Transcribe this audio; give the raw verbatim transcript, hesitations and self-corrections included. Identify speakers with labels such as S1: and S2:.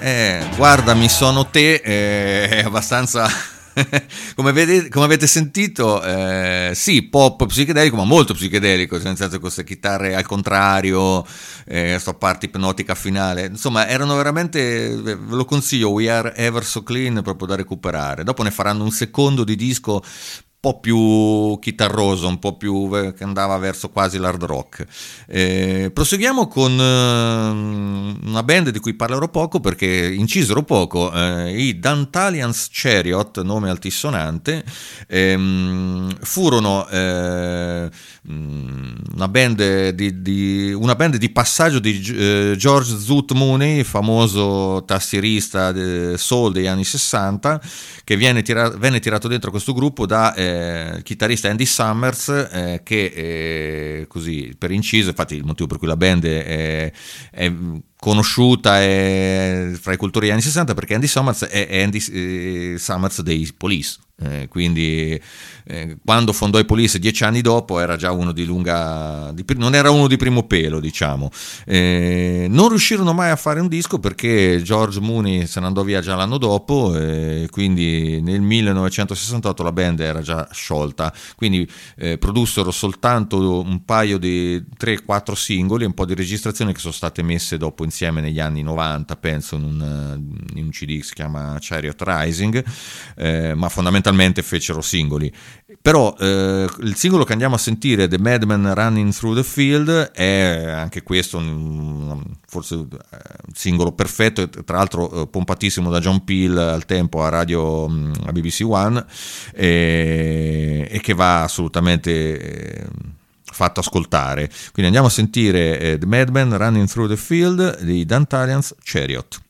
S1: Eh, guardami, sono te, eh, è abbastanza... come, vedete, come avete sentito, eh, sì, pop psichedelico, ma molto psichedelico, nel senso, queste chitarre al contrario, eh, sto parte ipnotica finale, insomma erano veramente, ve lo consiglio, We Are Ever So Clean, proprio da recuperare. Dopo ne faranno un secondo di disco un po' più chitarroso, un po' più che andava verso quasi l'hard rock. Eh, proseguiamo con eh, una band di cui parlerò poco perché incisero poco, eh, i Dantalians Chariot, nome altisonante, ehm, furono eh, una band di, di, una band di passaggio di eh, George Zoot Mooney, famoso tastierista de, soul degli anni sessanta, che viene tirato, venne tirato dentro questo gruppo da eh, il chitarrista Andy Summers, eh, che eh, così per inciso, infatti il motivo per cui la band è, è conosciuta è fra i cultori degli anni sessanta, perché Andy Summers è Andy eh, Summers dei Police. Eh, quindi eh, quando fondò i Police dieci anni dopo era già uno di lunga di, non era uno di primo pelo, diciamo. Eh, non riuscirono mai a fare un disco perché George Mooney se ne andò via già l'anno dopo, e quindi nel millenovecentosessantotto la band era già sciolta, quindi eh, produssero soltanto un paio di tre quattro singoli, un po' di registrazioni che sono state messe dopo insieme negli anni novanta, penso, in un, in un C D che si chiama Chariot Rising, eh, ma fondamentalmente fecero singoli. Però eh, il singolo che andiamo a sentire, The Madman Running Through the Field, è anche questo un, forse un singolo perfetto, tra l'altro eh, pompatissimo da John Peel al tempo a radio, a B B C One, e, e che va assolutamente eh, fatto ascoltare. Quindi andiamo a sentire eh, The Madman Running Through the Field di Dantalians Chariot.